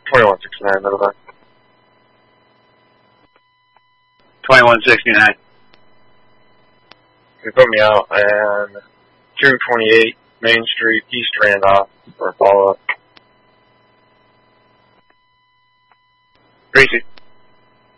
2169, middle line. 2169. You put me out and 228 Main Street, East Randolph for a follow-up. Greasy.